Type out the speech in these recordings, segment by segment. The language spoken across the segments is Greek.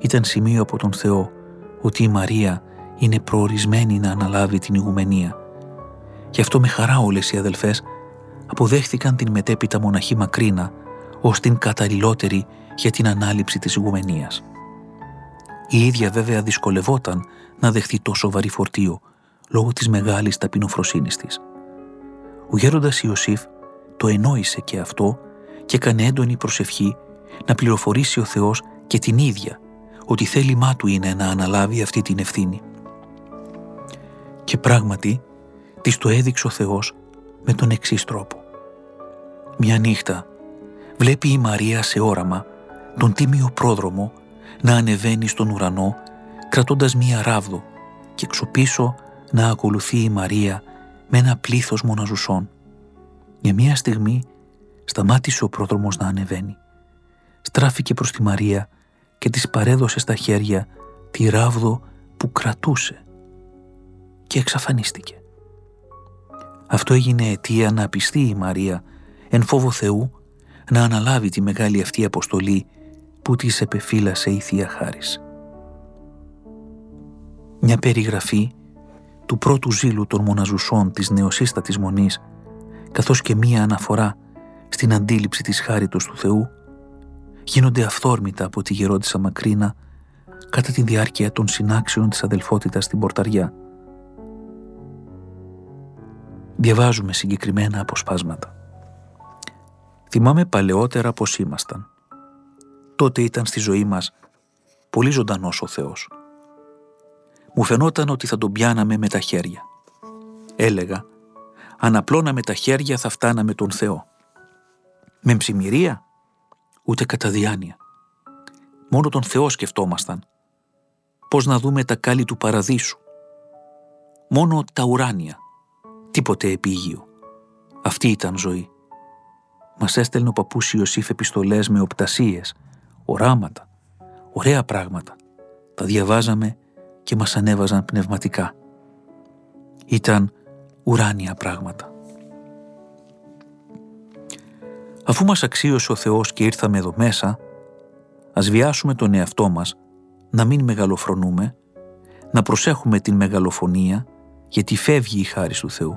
ήταν σημείο από τον Θεό ότι η Μαρία είναι προορισμένη να αναλάβει την ηγουμενία. Γι' αυτό με χαρά όλες οι αδελφές αποδέχθηκαν την μετέπειτα μοναχή Μακρίνα ως την καταλληλότερη για την ανάληψη της ηγουμενίας. Η ίδια βέβαια δυσκολευόταν να δεχθεί τόσο βαρύ φορτίο λόγω της μεγάλης ταπεινοφροσύνης της. Ο γέροντας Ιωσήφ το ενόησε και αυτό και έκανε έντονη προσευχή να πληροφορήσει ο Θεός και την ίδια ότι θέλημά του είναι να αναλάβει αυτή την ευθύνη. Και πράγματι της το έδειξε ο Θεός με τον εξής τρόπο. Μια νύχτα βλέπει η Μαρία σε όραμα τον τίμιο πρόδρομο να ανεβαίνει στον ουρανό κρατώντας μία ράβδο και εξωπίσω να ακολουθεί η Μαρία με ένα πλήθος μοναζουσών. Για μία στιγμή σταμάτησε ο πρόδρομος να ανεβαίνει. Στράφηκε προς τη Μαρία και της παρέδωσε στα χέρια τη ράβδο που κρατούσε και εξαφανίστηκε. Αυτό έγινε αιτία να πιστεί η Μαρία εν φόβο Θεού να αναλάβει τη μεγάλη αυτή αποστολή που της επεφύλασε η Θεία Χάρις. Μια περιγραφή του πρώτου ζήλου των μοναζουσών της νεοσύστατης Μονής καθώς και μία αναφορά στην αντίληψη της χάριτος του Θεού γίνονται αυθόρμητα από τη γερόντισσα Μακρίνα κατά τη διάρκεια των συνάξεων της αδελφότητας στην Πορταριά. Διαβάζουμε συγκεκριμένα αποσπάσματα. Θυμάμαι παλαιότερα πως ήμασταν. Τότε ήταν στη ζωή μας πολύ ζωντανός ο Θεός. Μου φαινόταν ότι θα τον πιάναμε με τα χέρια. Έλεγα, αν απλώναμε τα χέρια θα φτάναμε τον Θεό. Με ψημυρία, ούτε κατά διάνοια. Μόνο τον Θεό σκεφτόμασταν. Πώς να δούμε τα κάλλη του παραδείσου. Μόνο τα ουράνια. Τίποτε επίγειο. Αυτή ήταν ζωή. Μας έστελνε ο παππούς Ιωσήφ επιστολές με οπτασίες, οράματα, ωραία πράγματα. Τα διαβάζαμε και μας ανέβαζαν πνευματικά. Ήταν ουράνια πράγματα. Αφού μας αξίωσε ο Θεός και ήρθαμε εδώ μέσα, ας βιάσουμε τον εαυτό μας να μην μεγαλοφρονούμε, να προσέχουμε την μεγαλοφωνία, γιατί φεύγει η χάρις του Θεού.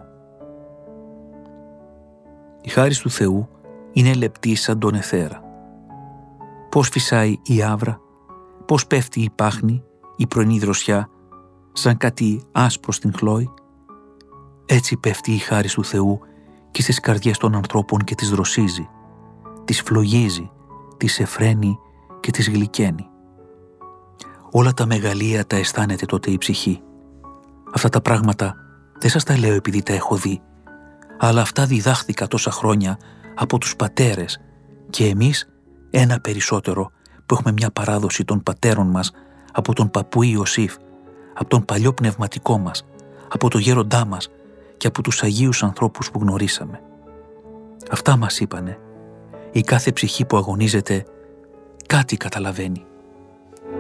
Η χάρις του Θεού είναι λεπτή σαν τον αιθέρα. Πώς φυσάει η άβρα, πώς πέφτει η πάχνη, η πρωινή δροσιά, σαν κάτι άσπρο στην χλόη. Έτσι πέφτει η χάρις του Θεού και στις καρδιές των ανθρώπων και τις δροσίζει, τις φλογίζει, τις εφραίνει και τις γλυκαίνει. Όλα τα μεγαλεία τα αισθάνεται τότε η ψυχή. Αυτά τα πράγματα δεν σας τα λέω επειδή τα έχω δει, αλλά αυτά διδάχθηκα τόσα χρόνια από τους πατέρες και εμείς ένα περισσότερο που έχουμε μια παράδοση των πατέρων μας από τον παππού Ιωσήφ, από τον παλιό πνευματικό μας, από το γέροντά μας και από τους Αγίους ανθρώπους που γνωρίσαμε. Αυτά μας είπανε. Η κάθε ψυχή που αγωνίζεται κάτι καταλαβαίνει.